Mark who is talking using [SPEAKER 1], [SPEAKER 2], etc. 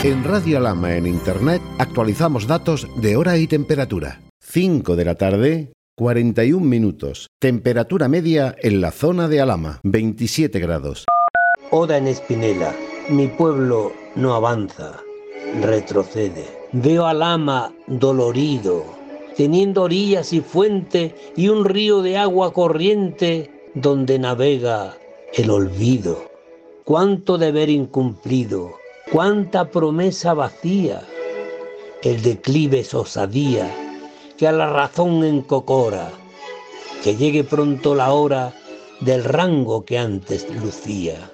[SPEAKER 1] En Radio Alhama en Internet actualizamos datos de hora y temperatura. 5 de la tarde, 41 minutos. Temperatura media en la zona de Alhama, 27 grados.
[SPEAKER 2] Oda en Espinela. Mi pueblo no avanza, retrocede. Veo a Alhama dolorido, teniendo orillas y fuente y un río de agua corriente donde navega el olvido. Cuánto deber incumplido, cuánta promesa vacía. El declive es osadía que a la razón encocora. Que llegue pronto la hora del rango que antes lucía.